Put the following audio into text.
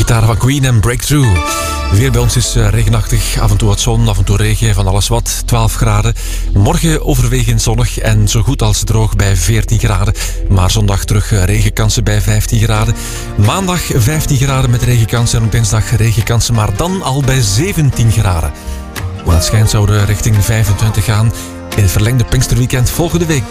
Gitaar van Queen en Breakthrough. Weer bij ons is regenachtig, af en toe wat zon, af en toe regen, van alles wat. 12 graden. Morgen overwegend zonnig en zo goed als droog bij 14 graden. Maar zondag terug regenkansen bij 15 graden. Maandag 15 graden met regenkansen en op dinsdag regenkansen, maar dan al bij 17 graden. Hoe het schijnt zouden richting 25 gaan in het verlengde Pinksterweekend volgende week.